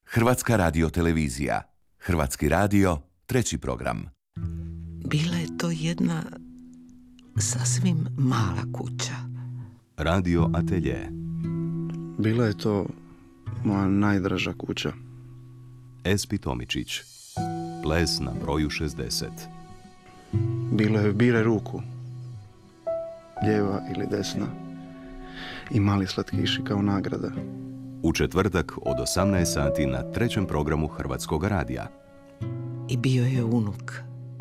Hrvatska radiotelevizija. Hrvatski radio, 3. program. Bila je to jedna sasvim mala kuća. Radio Atelje. Bila je to moja najdraža kuća. Espi Tomičić. Ples na broju 60. Bilo je biraj ruku. Lijeva ili desna. I mali slatkiši kao nagrada. U četvrtak od 18 sati na 3. programu Hrvatskog radija. I bio je unuk.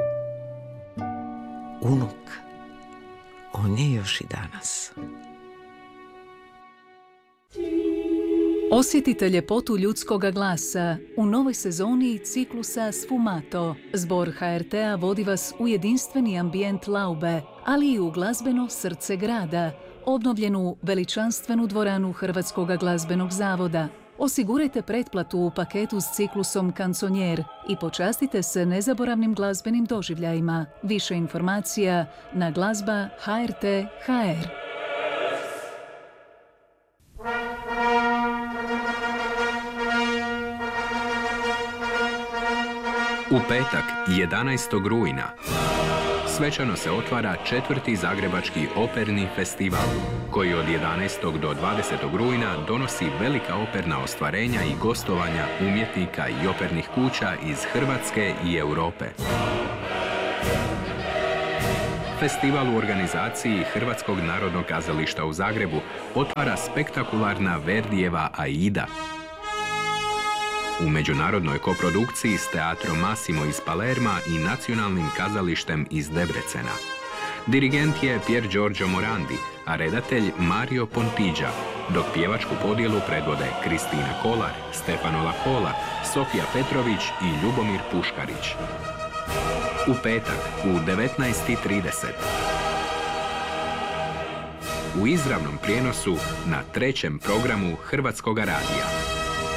Unuk. On je još i danas. Osjetite ljepotu ljudskoga glasa u novoj sezoni ciklusa Sfumato. Zbor HRT-a vodi vas u jedinstveni ambijent Laube, ali i u glazbeno srce grada, obnovljenu veličanstvenu dvoranu Hrvatskog glazbenog zavoda. Osigurajte pretplatu u paketu s ciklusom Kanconier i počastite se nezaboravnim glazbenim doživljajima. Više informacija na glazba.hrt.hr. U petak, 11. rujna, svečano se otvara 4. Zagrebački operni festival, koji od 11. do 20. rujna donosi velika operna ostvarenja i gostovanja umjetnika i opernih kuća iz Hrvatske i Europe. Festival u organizaciji Hrvatskog narodnog kazališta u Zagrebu otvara spektakularna Verdijeva Aida. U međunarodnoj koprodukciji s Teatrom Massimo iz Palerma i Nacionalnim kazalištem iz Debrecena. Dirigent je Pier Giorgio Morandi, a redatelj Mario Pontigia, dok pjevačku podjelu predvode Kristina Kolar, Stefano Lacola, Sofija Petrović i Ljubomir Puškarić. U petak u 19:30 u izravnom prijenosu na 3. programu Hrvatskoga radija.